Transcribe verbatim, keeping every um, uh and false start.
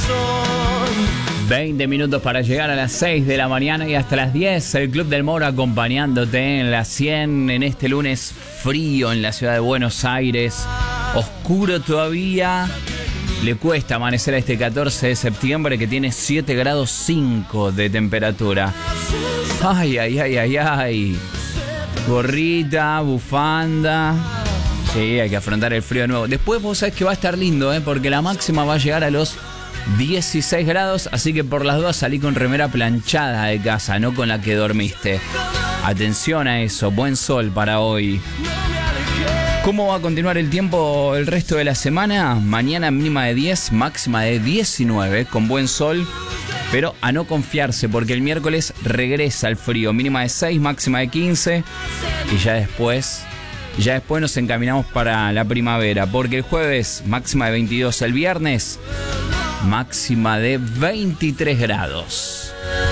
veinte minutos para llegar a las seis de la mañana y hasta las diez. El Club del Moro acompañándote en la cien en este lunes frío en la ciudad de Buenos Aires. Oscuro todavía. Le cuesta amanecer a este catorce de septiembre que tiene siete grados cinco de temperatura. Ay, ay, ay, ay, ay. Gorrita, bufanda. Sí, hay que afrontar el frío de nuevo. Después vos sabés que va a estar lindo, ¿eh? Porque la máxima va a llegar a los dieciséis grados, así que por las dudas salí con remera planchada de casa, no con la que dormiste. Atención a eso, buen sol para hoy. ¿Cómo va a continuar el tiempo el resto de la semana? Mañana mínima de diez, máxima de diecinueve, con buen sol, pero a no confiarse porque el miércoles regresa el frío, mínima de seis, máxima de quince, y ya después, ya después nos encaminamos para la primavera, porque el jueves máxima de veintidós, el viernes máxima de veintitrés grados.